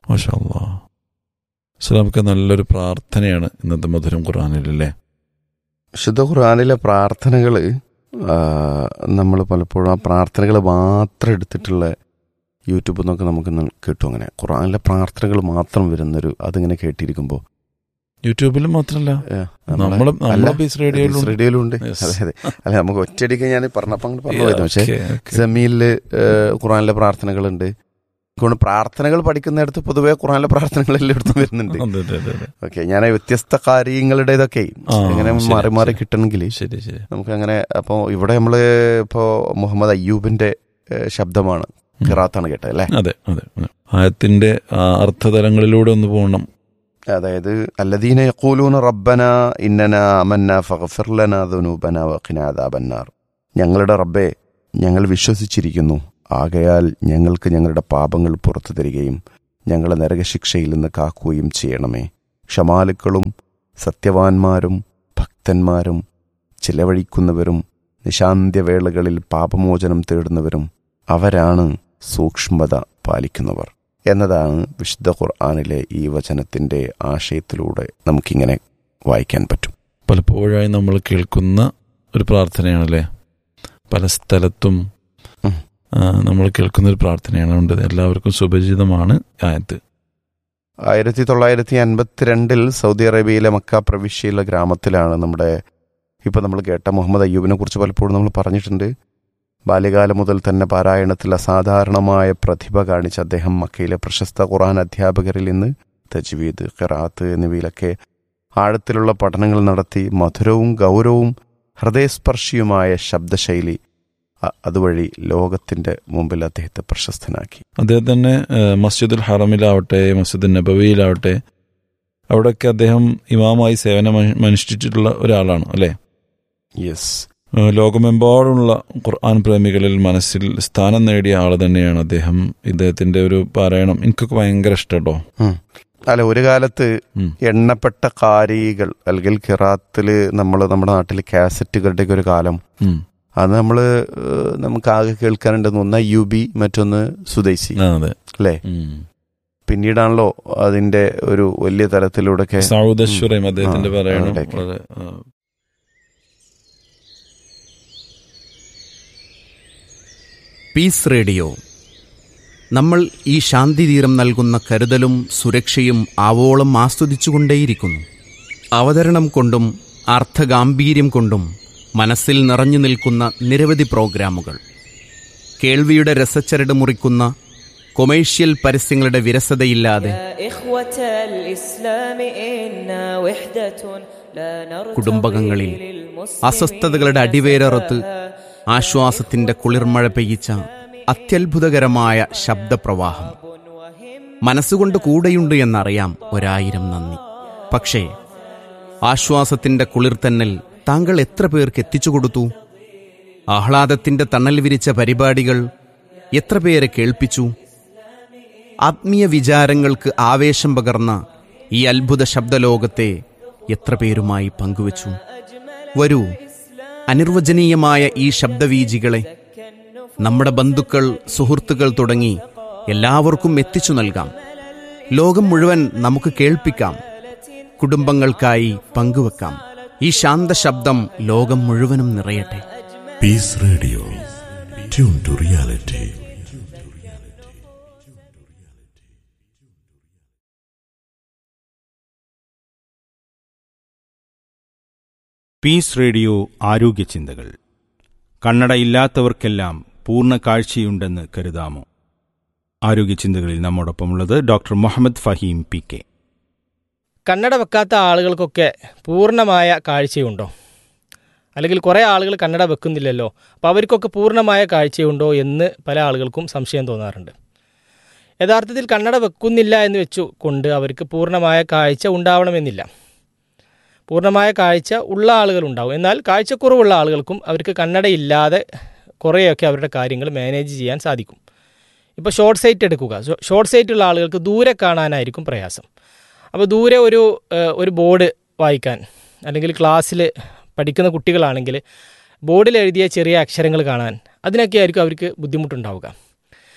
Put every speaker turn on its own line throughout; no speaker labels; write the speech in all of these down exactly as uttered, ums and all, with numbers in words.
മാഷാ അല്ലാഹ്. ഇസ്ലാമൊക്കെ നല്ലൊരു പ്രാർത്ഥനയാണ് ഇന്നത്തെ മധുരം ഖുർആനിലല്ലേ?
വിശുദ്ധ ഖുർആനിലെ പ്രാർത്ഥനകൾ നമ്മൾ പലപ്പോഴും ആ പ്രാർത്ഥനകൾ മാത്രം എടുത്തിട്ടുള്ള യൂട്യൂബിൽ നിന്നൊക്കെ നമുക്ക് കിട്ടും. അങ്ങനെ ഖുർആനിലെ പ്രാർത്ഥനകൾ മാത്രം വരുന്നൊരു അതിങ്ങനെ കേട്ടിരിക്കുമ്പോൾ
യൂട്യൂബിലും മാത്രമല്ല
റേഡിയോയിലുണ്ട്. അതെ അതെ അല്ല, നമുക്ക് ഒറ്റയടിക്ക് ഞാൻ പറഞ്ഞപ്പോൾ അങ്ങോട്ട് പറഞ്ഞു പോയത്. പക്ഷേ ജമീലിൽ ഖുർആനിലെ പ്രാർത്ഥനകളുണ്ട്. പ്രാർത്ഥനകൾ പഠിക്കുന്നിടത്ത് പൊതുവെ ഖുർആനിലെ പ്രാർത്ഥനകൾ എല്ലായിടത്തും വരുന്നുണ്ട്. ഓക്കെ, ഞാൻ വ്യത്യസ്ത കാര്യങ്ങളുടെ ഇതൊക്കെ ഇങ്ങനെ മാറി മാറി കിട്ടണമെങ്കിൽ നമുക്ക് അങ്ങനെ. അപ്പോൾ ഇവിടെ നമ്മൾ ഇപ്പോൾ മുഹമ്മദ് അയ്യൂബിന്റെ ശബ്ദമാണ് ഖിറാത്താണ് കേട്ടത് അല്ലേ?
അതെ അതെ. ആയത്തിന്റെ അർത്ഥതലങ്ങളിലൂടെ ഒന്ന് പോകണം.
അതായത് അല്ലദീന യഖൂലൂന റബ്ബന ഇന്നനാ ആമന്നാ ഫഗ്ഫിർ ലനാ ദുനൂബനാ വഖിനാ അദാബന്നാർ. ഞങ്ങളുടെ റബ്ബേ, ഞങ്ങൾ വിശ്വസിച്ചിരിക്കുന്നു, ആകയാൽ ഞങ്ങൾക്ക് ഞങ്ങളുടെ പാപങ്ങൾ പുറത്തു തരികയും ഞങ്ങളെ നരകശിക്ഷയിൽ നിന്ന് കാക്കുകയും ചെയ്യണമേ. ക്ഷമാലുക്കളും സത്യവാന്മാരും ഭക്തന്മാരും ചിലവഴിക്കുന്നവരും നിശാന്ത്യവേളകളിൽ പാപമോചനം തേടുന്നവരും അവരാണ് സൂക്ഷ്മത പാലിക്കുന്നവർ എന്നതാണ് വിശുദ്ധ ഖുർആനിലെ ഈ വചനത്തിൻ്റെ ആശയത്തിലൂടെ നമുക്കിങ്ങനെ വായിക്കാൻ പറ്റും.
പലപ്പോഴായി നമ്മൾ കേൾക്കുന്ന ഒരു പ്രാർത്ഥനയാണല്ലേ? പല സ്ഥലത്തും നമ്മൾ കേൾക്കുന്ന ഒരു പ്രാർത്ഥനയാണ്. ഉണ്ട്, എല്ലാവർക്കും സുപരിചിതമാണ് ആയത്ത്.
ആയിരത്തി തൊള്ളായിരത്തി അൻപത്തിരണ്ടിൽ സൗദി അറേബ്യയിലെ മക്ക പ്രവിശ്യയിലെ ഗ്രാമത്തിലാണ് നമ്മുടെ ഇപ്പം നമ്മൾ കേട്ട മുഹമ്മദ് അയ്യൂബിനെ കുറിച്ച് പലപ്പോഴും നമ്മൾ പറഞ്ഞിട്ടുണ്ട്. ബാല്യകാലം മുതൽ തന്നെ പാരായണത്തിൽ അസാധാരണമായ പ്രതിഭ കാണിച്ച അദ്ദേഹം മക്കയിലെ പ്രശസ്ത ഖുർആൻ അധ്യാപകരിൽ നിന്ന് തജ്വീദ്, ഖിറാത്ത് എന്നിവയിലൊക്കെ ആഴത്തിലുള്ള പഠനങ്ങൾ നടത്തി മധുരവും ഗൗരവവും ഹൃദയസ്പർശിയുമായ ശബ്ദശൈലി അതുവഴി ലോകത്തിന്റെ മുമ്പിൽ അദ്ദേഹത്തെ പ്രശസ്തനാക്കി.
അദ്ദേഹം തന്നെ മസ്ജിദുൽ ഹറമിലാവട്ടെ മസ്ജിദുൽ നബവിയിലാവട്ടെ അവിടെയൊക്കെ അദ്ദേഹം ഇമാമായി സേവനം അനുഷ്ഠിച്ചിട്ടുള്ള ഒരാളാണ് അല്ലേ?
യെസ്.
ലോകമെമ്പാടുമുള്ള ഖുർആൻ പ്രേമികളിൽ മനസ്സിൽ സ്ഥാനം നേടിയ ആൾ തന്നെയാണ് അദ്ദേഹം. ഇദ്ദേഹത്തിന്റെ ഒരു പാരായണം എനിക്കൊക്കെ ഭയങ്കര ഇഷ്ടട്ടോ.
അല്ല, ഒരു കാലത്ത് എണ്ണപ്പെട്ട കാരികൾ അല്ലെങ്കിൽ ഖിറാത്തില് നമ്മൾ നമ്മുടെ നാട്ടിൽ കാസറ്റുകളുടെ ഒരു കാലം, അത് നമ്മള് നമുക്ക് ആകെ കേൾക്കാനുണ്ടെന്ന് ഒന്ന് അയ്യൂബി, മറ്റൊന്ന് സുദൈസി അല്ലേ? പിന്നീടാണല്ലോ അതിന്റെ ഒരു വലിയ തരത്തിലൂടെ
അദ്ദേഹത്തിന്റെ പാരായണം.
Piece radio. നമ്മൾ ഈ ശാന്തിതീരം നൽകുന്ന കരുതലും സുരക്ഷയും ആവോളം ആസ്വദിച്ചുകൊണ്ടേയിരിക്കുന്നു. അവതരണം കൊണ്ടും അർത്ഥഗാംഭീര്യം കൊണ്ടും മനസ്സിൽ നിറഞ്ഞു നിൽക്കുന്ന നിരവധി പ്രോഗ്രാമുകൾ, കേൾവിയുടെ രസച്ചരട് മുറിക്കുന്ന കൊമേഴ്ഷ്യൽ പരസ്യങ്ങളുടെ വിരസതയില്ലാതെ കുടുംബകങ്ങളിൽ അസ്വസ്ഥതകളുടെ അടിവേരറുത്ത് ആശ്വാസത്തിന്റെ കുളിർമഴ പെയ്യിച്ച അത്യത്ഭുതകരമായ ശബ്ദപ്രവാഹം. മനസ്സുകൊണ്ട് കൂടെയുണ്ട് എന്നറിയാം, ഒരായിരം നന്ദി. പക്ഷേ ആശ്വാസത്തിന്റെ കുളിർത്തന്നൽ താങ്കൾ എത്ര പേർക്ക് എത്തിച്ചു കൊടുത്തു? ആഹ്ലാദത്തിന്റെ തണൽ വിരിച്ച പരിപാടികൾ എത്ര പേരെ കേൾപ്പിച്ചു? ആത്മീയ വിചാരങ്ങൾക്ക് ആവേശം പകർന്ന ഈ അത്ഭുത ശബ്ദലോകത്തെ എത്ര പേരുമായി പങ്കുവച്ചു? വരൂ, അനിർവചനീയമായ ഈ ശബ്ദവീജികളെ നമ്മുടെ ബന്ധുക്കൾ, സുഹൃത്തുക്കൾ തുടങ്ങി എല്ലാവർക്കും എത്തിച്ചു നൽകാം. ലോകം മുഴുവൻ നമുക്ക് കേൾപ്പിക്കാം, കുടുംബങ്ങൾക്കായി പങ്കുവെക്കാം. ഈ ശാന്ത ശബ്ദം ലോകം മുഴുവനും നിറയട്ടെ.
Piece radio, tune to reality.
Piece radio ആരോഗ്യ ചിന്തകൾ. കണ്ണടയില്ലാത്തവർക്കെല്ലാം പൂർണ്ണ കാഴ്ചയുണ്ടെന്ന് കരുതാമോ? ആരോഗ്യ ചിന്തകളിൽ നമ്മോടൊപ്പമുള്ളത് doctor Muhammad Faheem P K.
കണ്ണട വെക്കാത്ത ആളുകൾക്കൊക്കെ പൂർണ്ണമായ കാഴ്ചയുണ്ടോ? അല്ലെങ്കിൽ കുറേ ആളുകൾ കണ്ണട വെക്കുന്നില്ലല്ലോ, അപ്പോൾ അവർക്കൊക്കെ പൂർണ്ണമായ കാഴ്ചയുണ്ടോ എന്ന് പല ആളുകൾക്കും സംശയം തോന്നാറുണ്ട്. യഥാർത്ഥത്തിൽ കണ്ണട വെക്കുന്നില്ല എന്ന് വെച്ചു കൊണ്ട് അവർക്ക് പൂർണ്ണമായ കാഴ്ച ഉണ്ടാവണമെന്നില്ല. പൂർണ്ണമായ കാഴ്ച ഉള്ള ആളുകളുണ്ടാവും. എന്നാൽ കാഴ്ചക്കുറവുള്ള ആളുകൾക്കും അവർക്ക് കണ്ണടയില്ലാതെ കുറേയൊക്കെ അവരുടെ കാര്യങ്ങൾ മാനേജ് ചെയ്യാൻ സാധിക്കും. ഇപ്പോൾ ഷോർട്ട് സൈറ്റ് എടുക്കുക. ഷോർട്ട് സൈറ്റ് ഉള്ള ആളുകൾക്ക് ദൂരെ കാണാനായിരിക്കും പ്രയാസം. അപ്പോൾ ദൂരെ ഒരു ഒരു ബോർഡ് വായിക്കാൻ, അല്ലെങ്കിൽ ക്ലാസ്സിൽ പഠിക്കുന്ന കുട്ടികളാണെങ്കിൽ ബോർഡിൽ എഴുതിയ ചെറിയ അക്ഷരങ്ങൾ കാണാൻ, അതിനൊക്കെ ആയിരിക്കും അവർക്ക് ബുദ്ധിമുട്ടുണ്ടാവുക.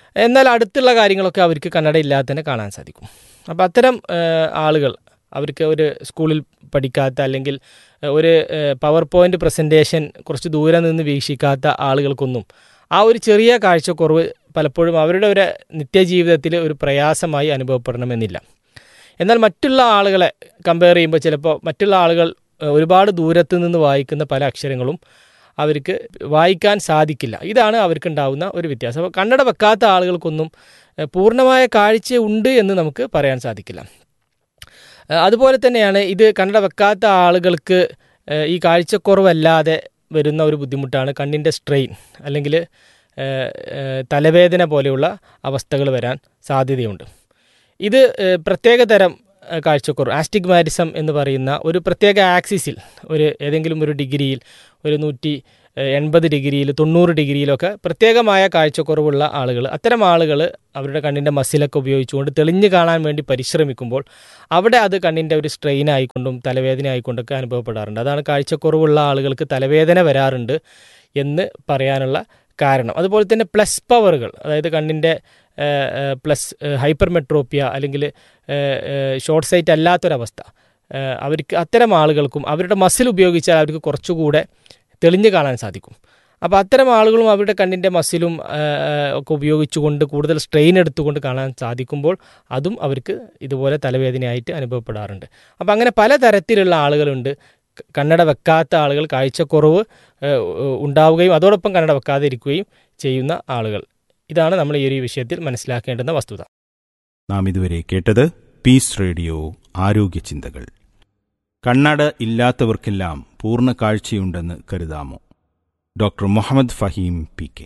എന്നാൽ അടുത്തുള്ള കാര്യങ്ങളൊക്കെ അവർക്ക് കന്നഡ ഇല്ലാതെ തന്നെ കാണാൻ സാധിക്കും. അപ്പോൾ അത്തരം ആളുകൾ, അവർക്ക് ഒരു സ്കൂളിൽ പഠിക്കാത്ത അല്ലെങ്കിൽ ഒരു പവർ പോയിൻ്റ് പ്രസൻറ്റേഷൻ കുറച്ച് ദൂരെ നിന്ന് വീക്ഷിക്കാത്ത ആളുകൾക്കൊന്നും ആ ഒരു ചെറിയ കാഴ്ചക്കുറവ് പലപ്പോഴും അവരുടെ ഒരു നിത്യജീവിതത്തിൽ ഒരു പ്രയാസമായി അനുഭവപ്പെടണമെന്നില്ല. എന്നാൽ മറ്റുള്ള ആളുകളെ കമ്പയർ ചെയ്യുമ്പോൾ ചിലപ്പോൾ മറ്റുള്ള ആളുകൾ ഒരുപാട് ദൂരത്ത് നിന്ന് വായിക്കുന്ന പല അക്ഷരങ്ങളും അവർക്ക് വായിക്കാൻ സാധിക്കില്ല. ഇതാണ് അവർക്കുണ്ടാവുന്ന ഒരു വ്യത്യാസം. അപ്പോൾ കന്നഡ വെക്കാത്ത ആളുകൾക്കൊന്നും പൂർണ്ണമായ കാഴ്ച ഉണ്ട് എന്ന് നമുക്ക് പറയാൻ സാധിക്കില്ല. അതുപോലെ തന്നെയാണ് ഇത് കന്നഡ വെക്കാത്ത ആളുകൾക്ക് ഈ കാഴ്ചക്കുറവല്ലാതെ വരുന്ന ഒരു ബുദ്ധിമുട്ടാണ് കണ്ണിൻ്റെ സ്ട്രെയിൻ അല്ലെങ്കിൽ തലവേദന പോലെയുള്ള അവസ്ഥകൾ വരാൻ സാധ്യതയുണ്ട്. ഇത് പ്രത്യേകതരം കാഴ്ചക്കുറവ്, ആസ്റ്റിഗ്മാറ്റിസം എന്ന് പറയുന്ന ഒരു പ്രത്യേക ആക്സിസിൽ ഒരു ഏതെങ്കിലും ഒരു ഡിഗ്രിയിൽ ഒരു നൂറ്റി എൺപത് ഡിഗ്രിയിൽ തൊണ്ണൂറ് ഡിഗ്രിയിലൊക്കെ പ്രത്യേകമായ കാഴ്ചക്കുറവുള്ള ആളുകൾ, അത്തരം ആളുകൾ അവരുടെ കണ്ണിൻ്റെ മസിലൊക്കെ ഉപയോഗിച്ചുകൊണ്ട് തെളിഞ്ഞു കാണാൻ വേണ്ടി പരിശ്രമിക്കുമ്പോൾ അവിടെ അത് കണ്ണിൻ്റെ ഒരു സ്ട്രെയിൻ ആയിക്കൊണ്ടും തലവേദന ആയിക്കൊണ്ടൊക്കെ അനുഭവപ്പെടാറുണ്ട്. അതാണ് കാഴ്ചക്കുറവുള്ള ആളുകൾക്ക് തലവേദന വരാറുണ്ട് എന്ന് പറയാനുള്ള കാരണം. അതുപോലെ തന്നെ പ്ലസ് പവറുകൾ, അതായത് കണ്ണിൻ്റെ പ്ലസ് ഹൈപ്പർമെട്രോപ്പിയ അല്ലെങ്കിൽ ഷോർട്ട് സൈറ്റ് അല്ലാത്തൊരവസ്ഥ, അവർക്ക് അത്തരം ആളുകൾക്കും അവരുടെ മസിൽ ഉപയോഗിച്ചാൽ അവർക്ക് കുറച്ചുകൂടെ തെളിഞ്ഞു കാണാൻ സാധിക്കും. അപ്പോൾ അത്തരം ആളുകളും അവരുടെ കണ്ണിൻ്റെ മസിലും ഒക്കെ ഉപയോഗിച്ചുകൊണ്ട് കൂടുതൽ സ്ട്രെയിൻ എടുത്തുകൊണ്ട് കാണാൻ സാധിക്കുമ്പോൾ അതും അവർക്ക് ഇതുപോലെ തലവേദനയായിട്ട് അനുഭവപ്പെടാറുണ്ട്. അപ്പോൾ അങ്ങനെ പലതരത്തിലുള്ള ആളുകളുണ്ട്. കന്നഡ വെക്കാത്ത ആളുകൾ, കാഴ്ചക്കുറവ് ഉണ്ടാവുകയും അതോടൊപ്പം കന്നഡ വെക്കാതെ ഇരിക്കുകയും ചെയ്യുന്ന ആളുകൾ. ഇതാണ് നമ്മൾ ഈ ഒരു വിഷയത്തിൽ മനസ്സിലാക്കേണ്ടുന്ന വസ്തുത.
നാം ഇതുവരെ കേട്ടത് പീസ് റേഡിയോ ആരോഗ്യ ചിന്തകൾ. കണ്ണട ഇല്ലാത്തവർക്കെല്ലാം പൂർണ്ണ കാഴ്ചയുണ്ടെന്ന് കരുതാമോ? Doctor Muhammad Faheem P K.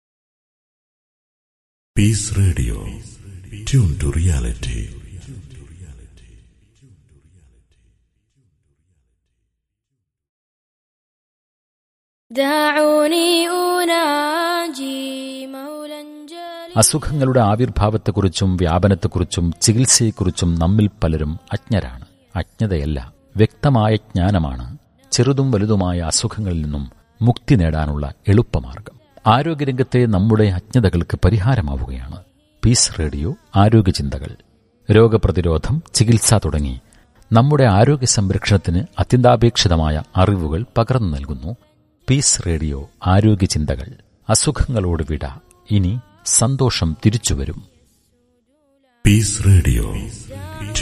Piece radio, tune to reality.
അസുഖങ്ങളുടെ ആവിർഭാവത്തെക്കുറിച്ചും വ്യാപനത്തെക്കുറിച്ചും ചികിത്സയെക്കുറിച്ചും നമ്മിൽ പലരും അജ്ഞരാണ്. അജ്ഞതയല്ല, വ്യക്തമായ ജ്ഞാനമാണ് ചെറുതും വലുതുമായ അസുഖങ്ങളിൽ നിന്നും മുക്തി നേടാനുള്ള എളുപ്പമാർഗം. ആരോഗ്യരംഗത്തെ നമ്മുടെ അജ്ഞതകൾക്ക് പരിഹാരമാവുകയാണ് പീസ് റേഡിയോ ആരോഗ്യ ചിന്തകൾ. രോഗപ്രതിരോധം, ചികിത്സ തുടങ്ങി നമ്മുടെ ആരോഗ്യ സംരക്ഷണത്തിന് അത്യന്താപേക്ഷിതമായ അറിവുകൾ പകർന്നു നൽകുന്നു പീസ് റേഡിയോ ആരോഗ്യ ചിന്തകൾ. അസുഖങ്ങളോട് വിട, ഇനി സന്തോഷം തിരിച്ചുവരും.
Piece radio.